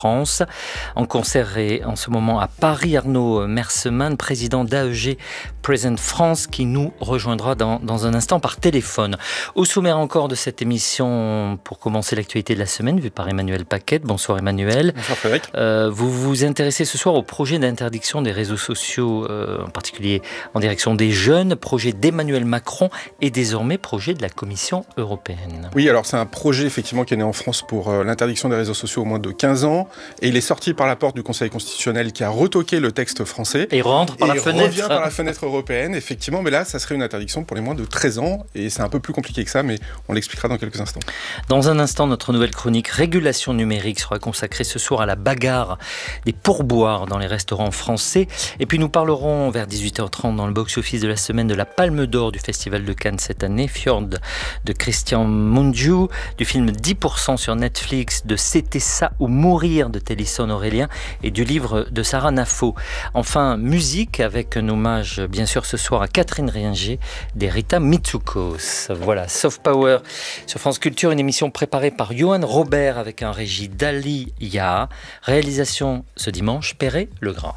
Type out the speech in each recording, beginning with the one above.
France. En concert et en ce moment à Paris, Arnaud Merseman, président d'AEG Present France, qui nous rejoindra dans un instant par téléphone. Au sommaire encore de cette émission, pour commencer l'actualité de la semaine, vue par Emmanuel Paquette. Bonsoir Emmanuel. Bonsoir Frédéric. Vous vous intéressez ce soir au projet d'interdiction des réseaux sociaux, en particulier en direction des jeunes, projet d'Emmanuel Macron et désormais projet de la Commission européenne. Oui, alors c'est un projet effectivement qui est né en France pour l'interdiction des réseaux sociaux au moins de 15 ans. Et il est sorti par la porte du Conseil constitutionnel qui a retoqué le texte français. Et rentre par la fenêtre. Revient par la fenêtre européenne, effectivement. Mais là, ça serait une interdiction pour les moins de 13 ans. Et c'est un peu plus compliqué que ça, mais on l'expliquera dans quelques instants. Dans un instant, notre nouvelle chronique Régulation numérique sera consacrée ce soir à la bagarre des pourboires dans les restaurants français. Et puis nous parlerons vers 18h30 dans le box-office de la semaine de la Palme d'Or du Festival de Cannes cette année, Fjord de Christian Mungiu, du film 10% sur Netflix de C'était ça ou mourir de Télisson Aurélien et du livre de Sarah Nafo. Enfin, musique avec un hommage bien sûr ce soir à Catherine Ringer des Rita Mitsoukas. Voilà, Soft Power sur France Culture, une émission préparée par Johan Robert avec un régie d'Ali Ya. Réalisation ce dimanche, Perret-Legras.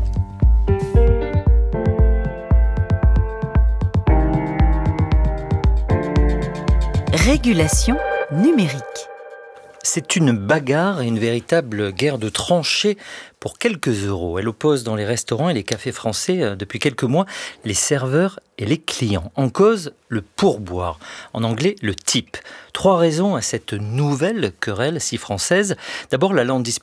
Régulation numérique. C'est une bagarre et une véritable guerre de tranchées pour quelques euros. Elle oppose dans les restaurants et les cafés français depuis quelques mois les serveurs et les clients. En cause, le pourboire, en anglais le tip. 3 raisons à cette nouvelle querelle si française. D'abord, la lente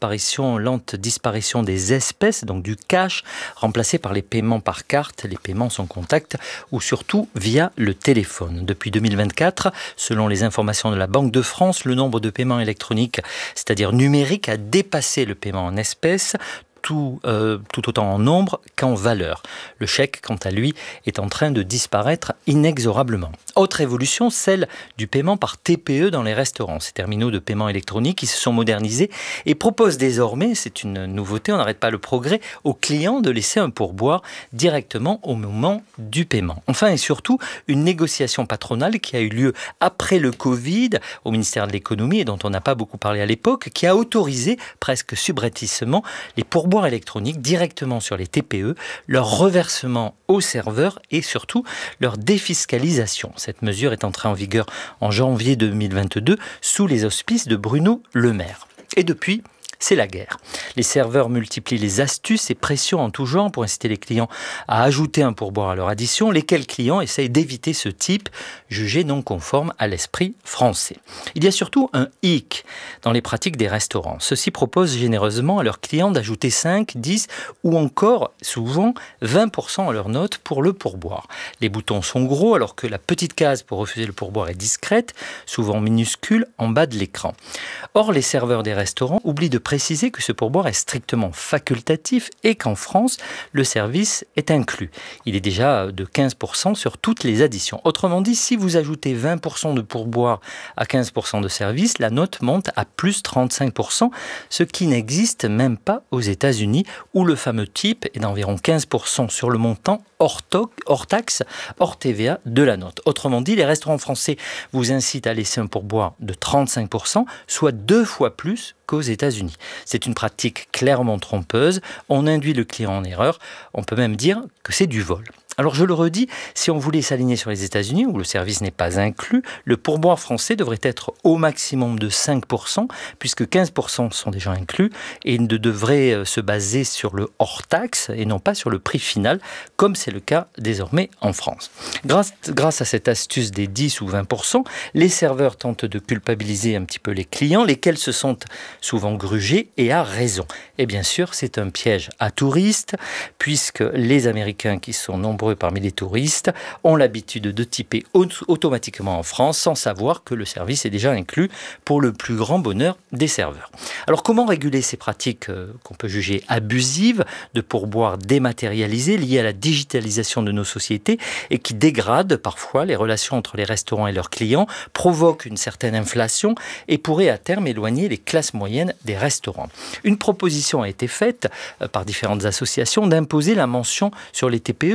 disparition des espèces, donc du cash, remplacé par les paiements par carte, les paiements sans contact, ou surtout via le téléphone. Depuis 2024, selon les informations de la Banque de France, le nombre de paiements électroniques, c'est-à-dire numériques, a dépassé le paiement en espèces, tout autant en nombre qu'en valeur. Le chèque, quant à lui, est en train de disparaître inexorablement. Autre évolution, celle du paiement par TPE dans les restaurants. Ces terminaux de paiement électronique qui se sont modernisés et proposent désormais, c'est une nouveauté, on n'arrête pas le progrès, aux clients de laisser un pourboire directement au moment du paiement. Enfin et surtout, une négociation patronale qui a eu lieu après le Covid au ministère de l'économie et dont on n'a pas beaucoup parlé à l'époque, qui a autorisé presque subrepticement les pourboires électroniques directement sur les TPE, leur reversement aux serveurs et surtout leur défiscalisation. Cette mesure est entrée en vigueur en janvier 2022 sous les auspices de Bruno Le Maire. Et depuis, c'est la guerre. Les serveurs multiplient les astuces et pressions en tout genre pour inciter les clients à ajouter un pourboire à leur addition, lesquels clients essayent d'éviter ce type, jugé non conforme à l'esprit français. Il y a surtout un hic dans les pratiques des restaurants. Ceux-ci proposent généreusement à leurs clients d'ajouter 5, 10 ou encore, souvent, 20% à leur note pour le pourboire. Les boutons sont gros alors que la petite case pour refuser le pourboire est discrète, souvent minuscule, en bas de l'écran. Or, les serveurs des restaurants oublient de préciser que ce pourboire est strictement facultatif et qu'en France, le service est inclus. Il est déjà de 15% sur toutes les additions. Autrement dit, si vous ajoutez 20% de pourboire à 15% de service, la note monte à plus 35%, ce qui n'existe même pas aux États-Unis, où le fameux tip est d'environ 15% sur le montant hors taxe, hors TVA de la note. Autrement dit, les restaurants français vous incitent à laisser un pourboire de 35%, soit 2 fois plus qu'aux États-Unis. C'est une pratique clairement trompeuse. On induit le client en erreur. On peut même dire que c'est du vol. Alors je le redis, si on voulait s'aligner sur les États-Unis, où le service n'est pas inclus, le pourboire français devrait être au maximum de 5%, puisque 15% sont déjà inclus, et ne devrait se baser sur le hors-taxe et non pas sur le prix final, comme c'est le cas désormais en France. Grâce à cette astuce des 10 ou 20%, les serveurs tentent de culpabiliser un petit peu les clients, lesquels se sentent souvent grugés et à raison. Et bien sûr, c'est un piège à touristes, puisque les Américains qui sont nombreux parmi les touristes ont l'habitude de tiper automatiquement en France sans savoir que le service est déjà inclus pour le plus grand bonheur des serveurs. Alors comment réguler ces pratiques qu'on peut juger abusives de pourboires dématérialisés liées à la digitalisation de nos sociétés et qui dégradent parfois les relations entre les restaurants et leurs clients, provoquent une certaine inflation et pourraient à terme éloigner les classes moyennes des restaurants. Une proposition a été faite par différentes associations d'imposer la mention sur les TPE du pourboire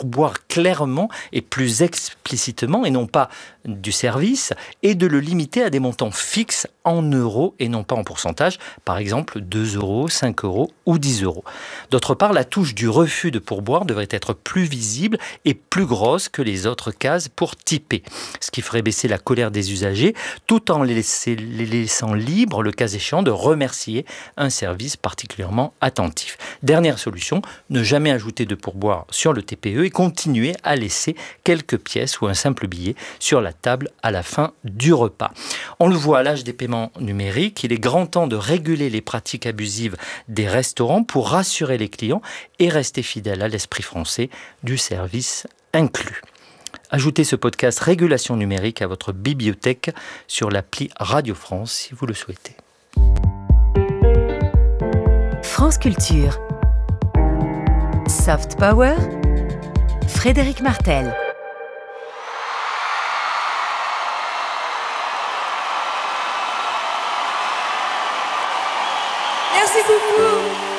pourboire clairement et plus explicitement, et non pas du service, et de le limiter à des montants fixes en euros et non pas en pourcentage, par exemple 2 euros, 5 euros ou 10 euros. D'autre part, la touche du refus de pourboire devrait être plus visible et plus grosse que les autres cases pour tiper, ce qui ferait baisser la colère des usagers, tout en les laissant libres, le cas échéant, de remercier un service particulièrement attentif. Dernière solution, ne jamais ajouter de pourboire sur le TPE et continuer à laisser quelques pièces ou un simple billet sur la table à la fin du repas. On le voit à l'âge des paiements numériques, il est grand temps de réguler les pratiques abusives des restaurants pour rassurer les clients et rester fidèle à l'esprit français du service inclus. Ajoutez ce podcast Régulation numérique à votre bibliothèque sur l'appli Radio France si vous le souhaitez. France Culture. Soft Power. Frédéric Martel. Merci beaucoup.